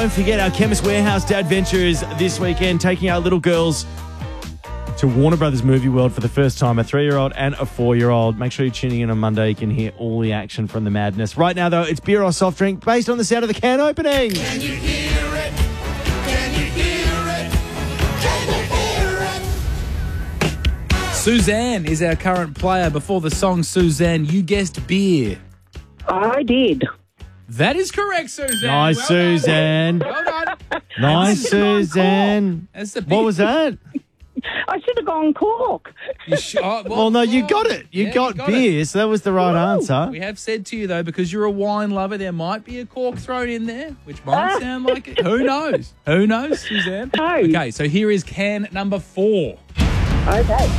Don't forget our Chemist Warehouse Dad Ventures this weekend, taking our little girls to Warner Brothers Movie World for the first time, a 3-year-old and a 4-year-old. Make sure you're tuning in on Monday. You can hear all the action from the madness. Right now, though, it's beer or soft drink based on the sound of the can opening. Can you hear it? Can you hear it? Can you hear it? Suzanne is our current player. Before the song, Suzanne, you guessed beer. I did. That is correct, Suzanne. Nice, Well Suzanne. done. Well done. Nice, Suzanne. That's the What was that? I should have gone cork. Well, no, you got it. You got beer, so that was the right answer. We have said to you, though, because you're a wine lover, there might be a cork thrown in there, which might sound like it. Who knows? Who knows, Suzanne? No. Okay, so here is can number 4. Okay.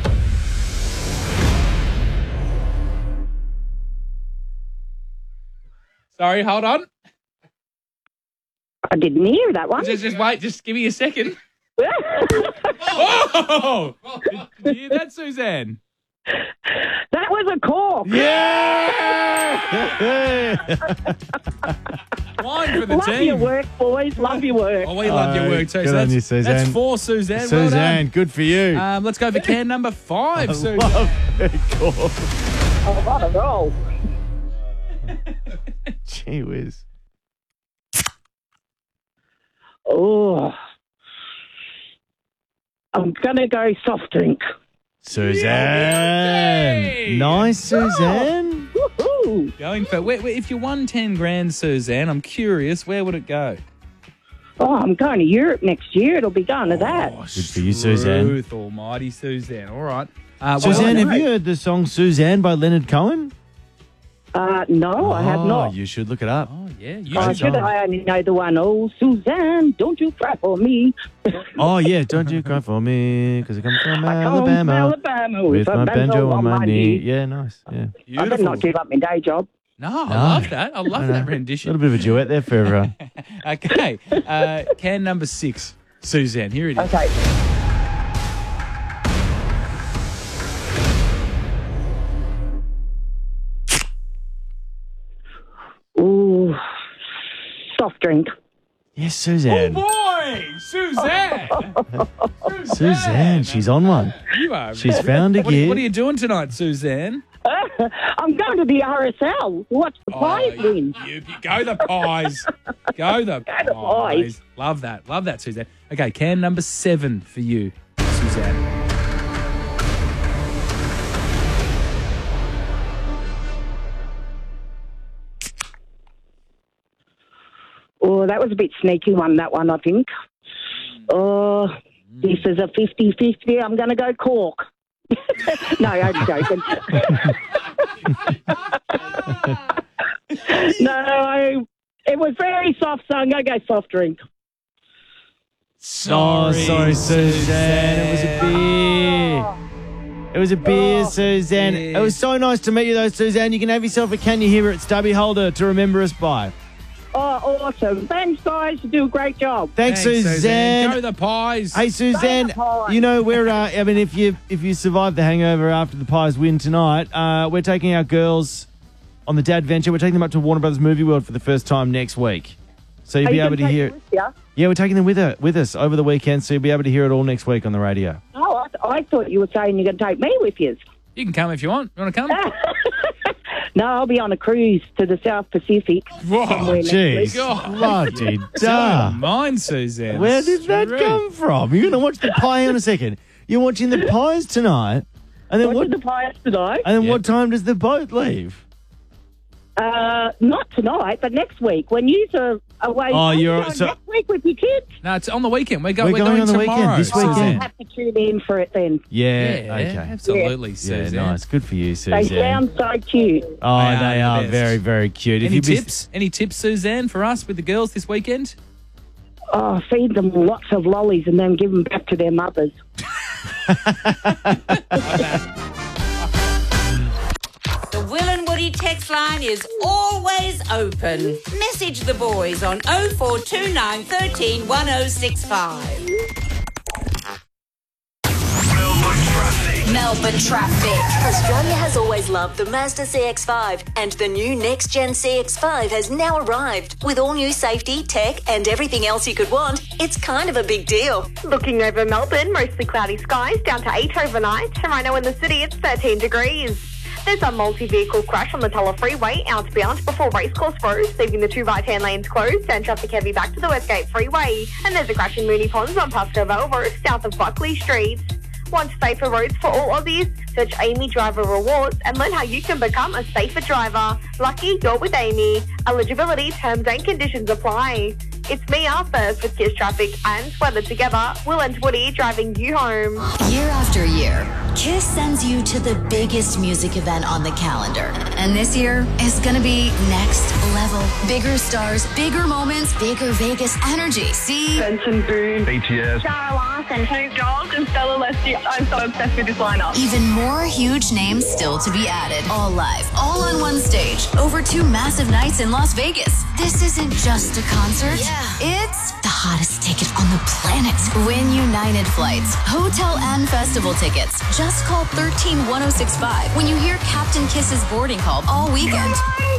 Sorry, hold on. I didn't hear that one. Just wait. Just give me a second. Oh! Did you hear that, Suzanne? That was a cork. Yeah! Wine for the Love team. your work, boys. Love your work. Oh, we love your work too. Good on you, Suzanne. That's 4, Suzanne. Suzanne, good for you. Well done. Let's go for can number 5, Suzanne. Love it. Cool. Oh, what a roll. Gee whiz. Oh. I'm going to go soft drink. Suzanne. Okay. Nice, Suzanne. Woohoo. Going for if you won 10 grand, Suzanne, I'm curious, where would it go? Oh, I'm going to Europe next year. It'll be going to that. Good for you, Suzanne. Truth almighty, Suzanne. All right. Suzanne, well, have you heard the song Suzanne by Leonard Cohen? No, I have not. You should look it up. Oh, yeah. You I should. should. I only know the one. Oh, Suzanne, don't you cry for me. Oh, yeah. Don't you cry for me, because I come from I come Alabama. from Alabama With my banjo on my knee. Yeah, nice. Yeah. I better not give up my day job. No, I love that. I love that rendition. A little bit of a duet there for everyone. Okay. Can number 6, Suzanne. Here it is. Okay. Ooh, soft drink. Yes, Suzanne. Boy, Suzanne. Suzanne, she's on one. You are. She's found a What gear. are you doing tonight, Suzanne? I'm going to the RSL. Watch the Pies win. You go the Pies. Go the Pies. Love that. Love that, Suzanne. Okay, can number 7 for you, Suzanne. Oh, that was a bit sneaky one, that one, I think. Oh, this is a 50-50. I'm going to go cork. No, I'm joking. No, it was very soft, so I'm going to go soft drink. Sorry, Suzanne. It was a beer. It was a beer, Suzanne. yes. It was so nice to meet you, though, Suzanne. You can have yourself a Can You Hear It Stubby holder to remember us by. Oh, awesome. Thanks, guys. You do a great job. Thanks, Suzanne. Go the Pies. Hey, Suzanne, Pies. you know, we're, I mean, if you survive the hangover after the Pies win tonight, we're taking our girls on the Dad Venture. We're taking them up to Warner Brothers Movie World for the first time next week. So you'll Are be you able to gonna hear take it. it with you? Yeah, we're taking them with us over the weekend, so you'll be able to hear it all next week on the radio. Oh, I thought you were saying you're going to take me with you. You can come if you want. You want to come? No, I'll be on a cruise to the South Pacific. Whoa, somewhere next Jeez, week. God. bloody duh. Don't mind, Suzanne. Where did that Straight. come from? You're going to watch the Pie in a second. You're watching the Pies tonight, and then Watching the Pies tonight. And then Yeah. what time does the boat leave? Not tonight, but next week when you're away. Oh, you're- going so- next week with your kids. No, it's on the weekend. We're We're going going on the tomorrow. weekend, this Oh, weekend. I'll have to tune in for it then. Yeah, Yeah, okay. absolutely, Yeah, Suzanne. nice. Good for you, They Suzanne. sound so cute. Oh, They they are are the best. very, very cute. Any you'd be- tips? Any tips, Suzanne, for us with the girls this weekend? Oh, feed them lots of lollies and then give them back to their mothers. The Will and Woody text line is always open. Message the boys on 0429 13 1065. Melbourne traffic. Melbourne traffic. Australia has always loved the Mazda CX-5, and the new next-gen CX-5 has now arrived. With all new safety, tech, and everything else you could want, it's kind of a big deal. Looking over Melbourne, mostly cloudy skies, down to 8 overnight. And right now in the city, it's 13 degrees. There's a multi-vehicle crash on the Tulla Freeway outbound before Racecourse Road, leaving the two right-hand lanes closed and traffic heavy back to the Westgate Freeway. And there's a crash in Moonee Ponds on Pascoe Vale Road, south of Buckley Street. Want safer roads for all Aussies? Search Amy Driver Rewards and learn how you can become a safer driver. Lucky, you're with Amy. Eligibility, terms and conditions apply. It's me, First with Kiss Traffic and Weather Together. Will and Woody driving you home. Year after year, Kiss sends you to the biggest music event on the calendar. And this year is going to be next level. Bigger stars, bigger moments, bigger Vegas energy. See? Benson Boone, BTS, Sarah Larson, Snoop Dogg, and Stella Leslie. I'm so obsessed with this lineup. Even more huge names still to be added. All live, all on one stage, over 2 massive nights in Las Vegas. This isn't just a concert. It's the hottest ticket on the planet. Win United flights, hotel and festival tickets. Just call 131065 when you hear Captain Kiss's boarding call all weekend.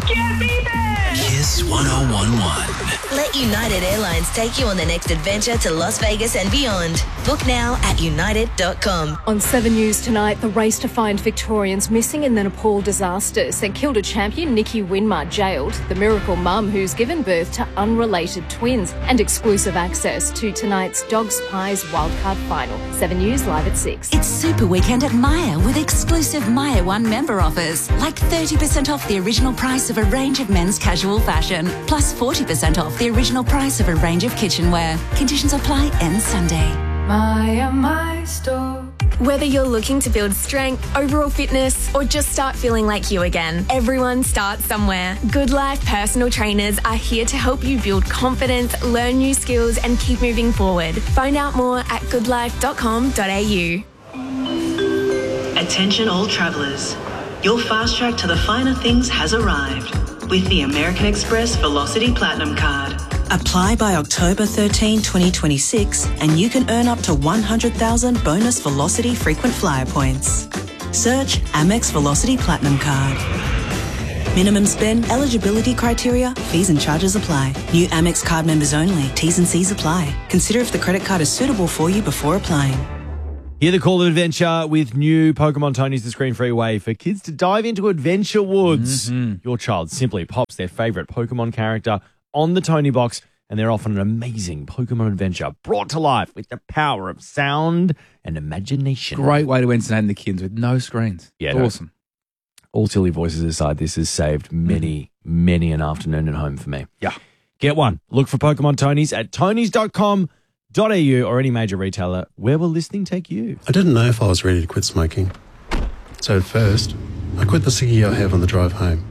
Kiss 1011. Let United Airlines take you on the next adventure to Las Vegas and beyond. Book now at united.com. On 7 News tonight, the race to find Victorians missing in the Nepal disasters and Kilda champion Nikki Winmar jailed, the miracle mum who's given birth to unrelated twins, and exclusive access to tonight's Dogs Pies wildcard final. 7 News live at 6. It's Super Weekend at Myer with exclusive Myer One member offers, like 30% off the original price of a range of men's casual fashion, plus 40% off the original price of a range of kitchenware. Conditions apply end Sunday. My store. Whether you're looking to build strength, overall fitness, or just start feeling like you again, everyone starts somewhere. Good Life personal trainers are here to help you build confidence, learn new skills, and keep moving forward. Find out more at goodlife.com.au. Attention all travellers. Your fast track to the finer things has arrived with the American Express Velocity Platinum Card. Apply by October 13, 2026 and you can earn up to 100,000 bonus Velocity frequent flyer points. Search Amex Velocity Platinum Card. Minimum spend, eligibility criteria, fees and charges apply. New Amex card members only. T's and C's apply. Consider if the credit card is suitable for you before applying. Hear the call of adventure with new Pokemon Tony's the screen-free way for kids to dive into adventure woods. Your child simply pops their favourite Pokemon character on the Tony box and they're off on an amazing Pokemon adventure brought to life with the power of sound and imagination. Great way to entertain the kids with no screens. Yeah, awesome. All silly voices aside, this has saved many an afternoon at home for me. Yeah. Get one. Look for Pokemon Tonys at tonys.com.au or any major retailer. Where will listening take you? I didn't know if I was ready to quit smoking. So at first, I quit the ciggy I have on the drive home.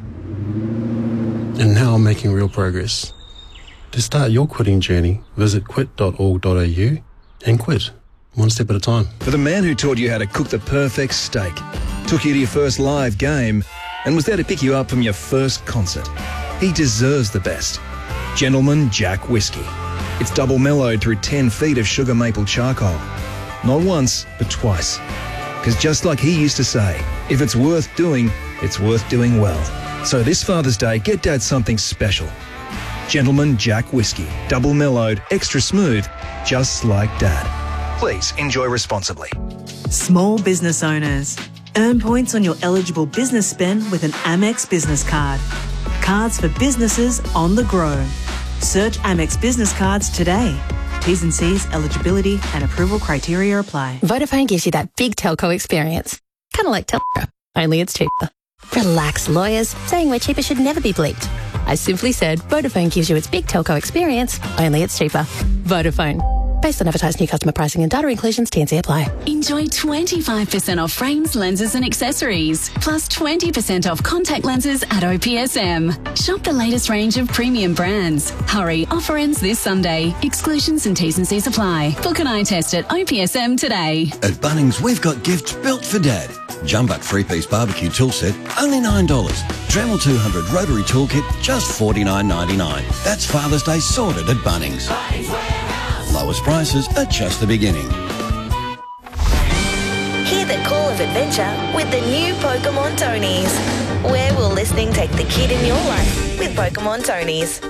And now I'm making real progress. To start your quitting journey, visit quit.org.au and quit, one step at a time. For the man who taught you how to cook the perfect steak, took you to your first live game, and was there to pick you up from your first concert, he deserves the best. Gentleman Jack Whiskey. It's double mellowed through 10 feet of sugar maple charcoal. Not once, but twice. Because just like he used to say, if it's worth doing, it's worth doing well. So this Father's Day, get Dad something special. Gentleman Jack Whiskey. Double mellowed, extra smooth, just like Dad. Please enjoy responsibly. Small business owners. Earn points on your eligible business spend with an Amex business card. Cards for businesses on the go. Search Amex Business Cards today. T's and C's, eligibility and approval criteria apply. Vodafone gives you that big telco experience. Kind of like Telco, only it's cheaper. Relax, lawyers. Saying we're cheaper should never be bleeped. I simply said Vodafone gives you its big telco experience, only it's cheaper. Vodafone. Based on advertised new customer pricing and data inclusions, T&C apply. Enjoy 25% off frames, lenses and accessories, plus 20% off contact lenses at OPSM. Shop the latest range of premium brands. Hurry, offer ends this Sunday. Exclusions and T's and C's apply. Book an eye test at OPSM today. At Bunnings, we've got gifts built for Dad. Jumbuck 3-piece barbecue tool set, only $9. Dremel 200 rotary toolkit, just $49.99. That's Father's Day sorted at Bunnings. Lowest prices are just the beginning. Hear the call of next adventure with the new Pokemon Tonys. Where will listening take the kid in your life with Pokemon Tonys?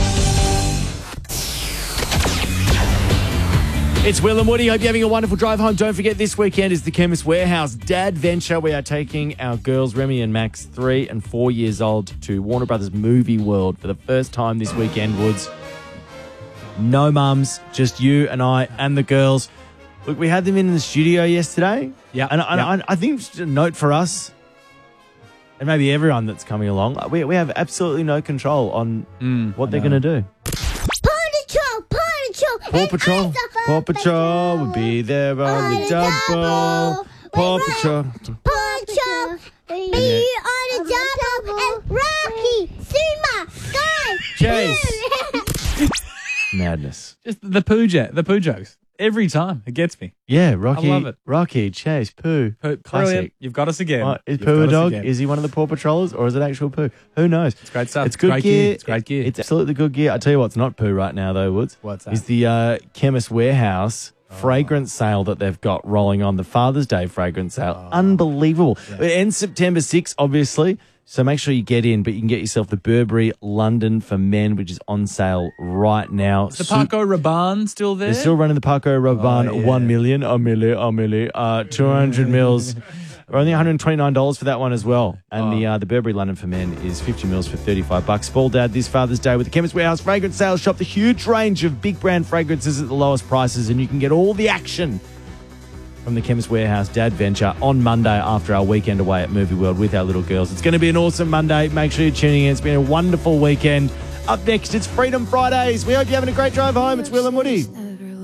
It's Will and Woody. Hope you're having a wonderful drive home. Don't forget, this weekend is the Chemist Warehouse Dad Venture. We are taking our girls, Remy and Max, 3 and 4 years old, to Warner Brothers Movie World for the first time this weekend, Woods. No mums, just you and I and the girls. Look, we had them in the studio yesterday. Yeah. And I think just a note for us, and maybe everyone that's coming along, we have absolutely no control on what they're going to do. Paw Patrol will be there on the double. Paw Patrol. Be on the double. And Rocky, Zuma, Sky, Chase. Madness. Just the poo jokes. Every time. It gets me. Yeah, Rocky. I love it. Rocky, Chase, Pooh. Brilliant. Classic. You've got us again. Is You've Pooh a got us dog? again. Is he one of the Paw Patrollers or is it actual Pooh? Who knows? It's great stuff. It's good Great gear. It's great gear. It's absolutely good gear. I tell you what's not Pooh right now though, Woods. What's that? Is the Chemist Warehouse fragrance sale that they've got rolling on, the Father's Day fragrance sale. Unbelievable. It ends September 6th, obviously. So make sure you get in, but you can get yourself the Burberry London for Men, which is on sale right now. Is the Paco Rabanne still there? They're still running the Paco Rabanne 1 million, 200 mils. We're only $129 for that one as well. And the Burberry London for Men is 50 mils for $35. Spoil Dad this Father's Day with the Chemist Warehouse Fragrance Sales Shop. The huge range of big brand fragrances at the lowest prices, and you can get all the action from the Chemist Warehouse Dad Venture on Monday after our weekend away at Movie World with our little girls. It's going to be an awesome Monday. Make sure you're tuning in. It's been a wonderful weekend. Up next, it's Freedom Fridays. We hope you're having a great drive home. It's Will and Woody.